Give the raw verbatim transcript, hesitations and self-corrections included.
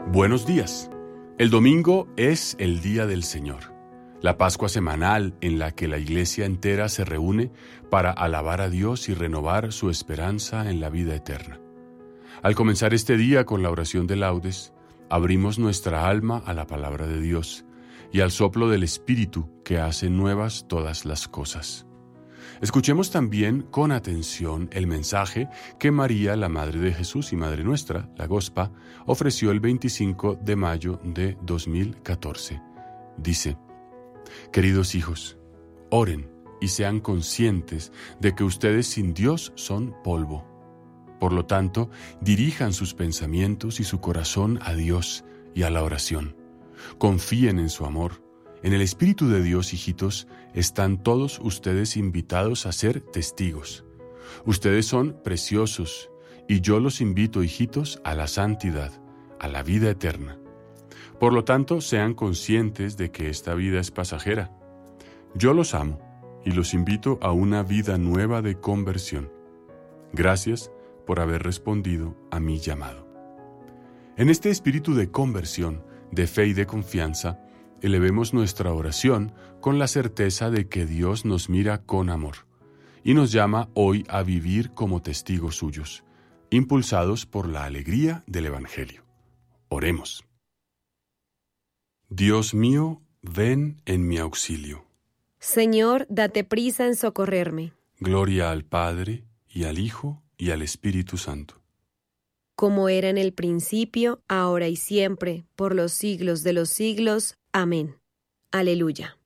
Buenos días. El domingo es el día del Señor, la Pascua semanal en la que la iglesia entera se reúne para alabar a Dios y renovar su esperanza en la vida eterna. Al comenzar este día con la oración de laudes, abrimos nuestra alma a la palabra de Dios y al soplo del Espíritu que hace nuevas todas las cosas. Escuchemos también con atención el mensaje que María, la Madre de Jesús y Madre nuestra, la Gospa, ofreció el veinticinco de mayo de dos mil catorce. Dice: Queridos hijos, oren y sean conscientes de que ustedes sin Dios son polvo. Por lo tanto, dirijan sus pensamientos y su corazón a Dios y a la oración. Confíen en su amor. En el Espíritu de Dios, hijitos, están todos ustedes invitados a ser testigos. Ustedes son preciosos y yo los invito, hijitos, a la santidad, a la vida eterna. Por lo tanto, sean conscientes de que esta vida es pasajera. Yo los amo y los invito a una vida nueva de conversión. Gracias por haber respondido a mi llamado. En este espíritu de conversión, de fe y de confianza, elevemos nuestra oración con la certeza de que Dios nos mira con amor y nos llama hoy a vivir como testigos suyos, impulsados por la alegría del Evangelio. Oremos. Dios mío, ven en mi auxilio. Señor, date prisa en socorrerme. Gloria al Padre, y al Hijo, y al Espíritu Santo. Como era en el principio, ahora y siempre, por los siglos de los siglos. Amén. Aleluya.